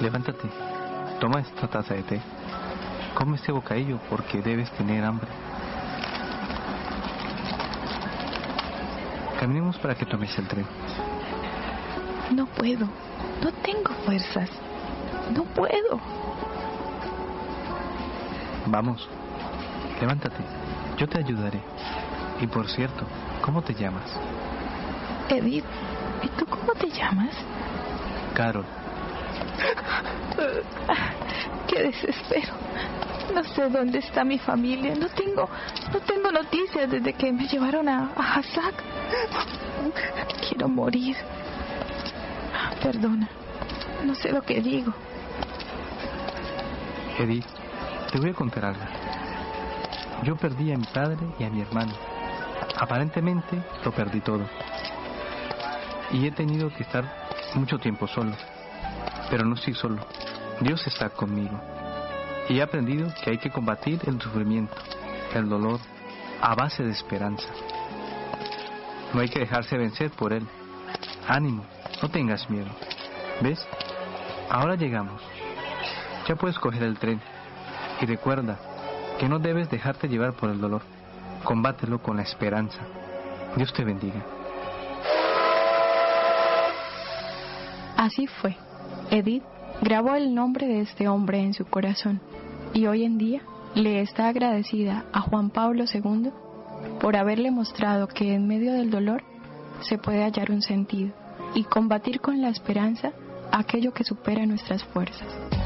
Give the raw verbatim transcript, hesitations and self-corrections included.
Levántate, toma esta taza de té. Come este bocadillo porque debes tener hambre. Caminemos para que tomes el tren. No puedo, no tengo fuerzas, no puedo. Vamos, levántate, yo te ayudaré. Y por cierto, ¿cómo te llamas? Edith, ¿y tú cómo te llamas? Carol. ¡Qué desespero! No sé dónde está mi familia. No tengo, no tengo noticias desde que me llevaron a, a Hazak. Quiero morir. Perdona, no sé lo que digo. Edith, te voy a contar algo. Yo perdí a mi padre y a mi hermano. Aparentemente lo perdí todo. Y he tenido que estar mucho tiempo solo. Pero no estoy solo. Dios está conmigo. Y he aprendido que hay que combatir el sufrimiento, el dolor, a base de esperanza. No hay que dejarse vencer por él. Ánimo, no tengas miedo. ¿Ves? Ahora llegamos. Ya puedes coger el tren. Y recuerda que no debes dejarte llevar por el dolor. Combátelo con la esperanza. Dios te bendiga. Así fue. Edith grabó el nombre de este hombre en su corazón y hoy en día le está agradecida a Juan Pablo segundo por haberle mostrado que en medio del dolor se puede hallar un sentido y combatir con la esperanza aquello que supera nuestras fuerzas.